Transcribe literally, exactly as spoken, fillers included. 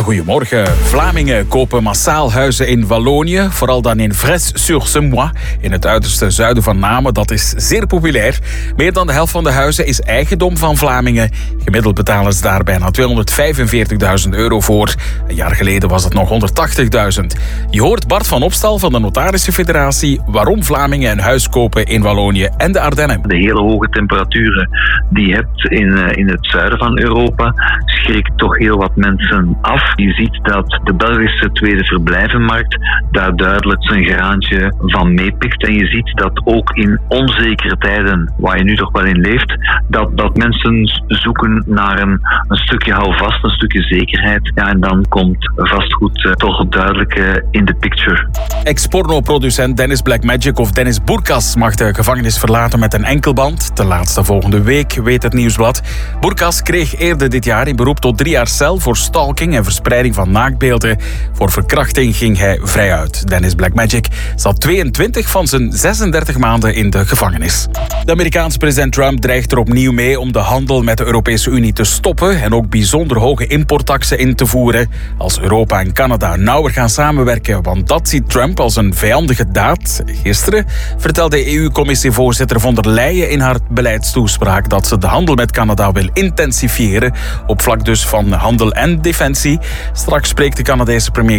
Goedemorgen. Vlamingen kopen massaal huizen in Wallonië, vooral dan in Fres-sur-Semois, in het uiterste zuiden van Namen. Dat is zeer populair. Meer dan de helft van de huizen is eigendom van Vlamingen. Gemiddeld betalen ze daar bijna tweehonderdvijfenveertigduizend euro voor. Een jaar geleden was het nog honderdtachtigduizend. Je hoort Bart van Opstal van de Notarische Federatie waarom Vlamingen een huis kopen in Wallonië en de Ardennen. De hele hoge temperaturen die je hebt in, in het zuiden van Europa schrikt toch heel wat mensen af. Je ziet dat de Belgische tweede verblijvenmarkt daar duidelijk zijn graantje van meepikt. En je ziet dat ook in onzekere tijden, waar je nu toch wel in leeft, dat, dat mensen zoeken naar een, een stukje houvast, een stukje zekerheid. Ja, en dan komt vastgoed uh, toch duidelijk uh, in de picture. Ex-pornoproducent Dennis Blackmagic of Dennis Bourkas mag de gevangenis verlaten met een enkelband. Ten laatste volgende week, weet het Nieuwsblad. Bourkas kreeg eerder dit jaar in beroep tot drie jaar cel voor stalking en verspreiding van naaktbeelden. Voor verkrachting ging hij vrij uit. Dennis Blackmagic zat tweeëntwintig van zijn zesendertig maanden in de gevangenis. De Amerikaanse president Trump dreigt er opnieuw mee om de handel met de Europese Unie te stoppen en ook bijzonder hoge importtaxen in te voeren als Europa en Canada nauwer gaan samenwerken, want dat ziet Trump als een vijandige daad. Gisteren vertelde E U-commissievoorzitter von der Leyen in haar beleidstoespraak dat ze de handel met Canada wil intensiveren, op vlak dus van handel en defensie. Straks spreekt de Canadese premier